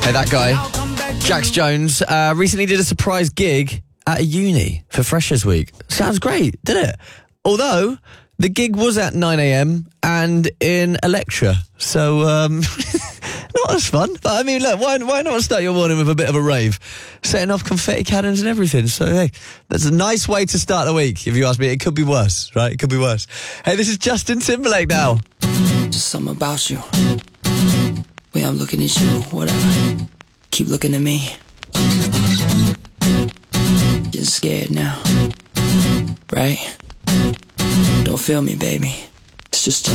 Hey, that guy, Jax Jones, recently did a surprise gig at a uni for Freshers Week. Sounds great, didn't it? Although, the gig was at 9 a.m. and in a lecture. So, not as fun. But I mean, look, why not start your morning with a bit of a rave? Setting off confetti cannons and everything. So, hey, that's a nice way to start the week, if you ask me. It could be worse, right? It could be worse. Hey, this is Justin Timberlake now. Just something about you. Way I'm looking at you, whatever. Keep looking at me. You're scared now, right? Don't feel me, baby. It's just